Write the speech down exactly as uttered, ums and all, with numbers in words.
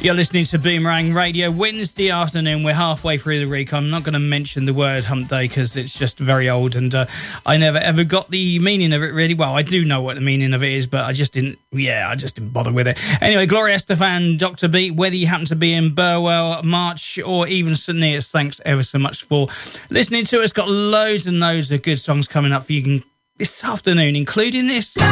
You're listening to Boomerang Radio Wednesday afternoon. We're halfway through the week. I'm not going to mention the word hump day because it's just very old and uh, I never ever got the meaning of it really. Well, I do know what the meaning of it is, but I just didn't, yeah, I just didn't bother with it. Anyway, Gloria Estefan, Doctor Beat, whether you happen to be in Burwell, March or even St Neots, thanks ever so much for listening to us. Got loads and loads of good songs coming up for you this afternoon, including this.